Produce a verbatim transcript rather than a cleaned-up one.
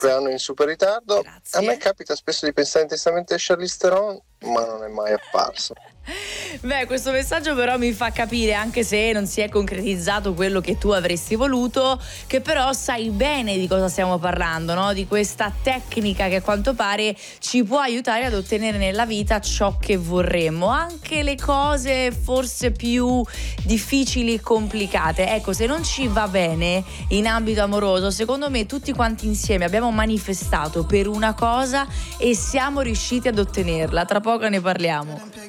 compleanno in super ritardo. Grazie. A me capita spesso di pensare intensamente a Charlize Theron, ma non è mai apparso. Beh, questo messaggio però mi fa capire, anche se non si è concretizzato quello che tu avresti voluto, che però sai bene di cosa stiamo parlando, no? Di questa tecnica che a quanto pare ci può aiutare ad ottenere nella vita ciò che vorremmo, anche le cose forse più difficili e complicate. Ecco, se non ci va bene in ambito amoroso, secondo me tutti quanti insieme abbiamo manifestato per una cosa e siamo riusciti ad ottenerla. Tra poco ne parliamo.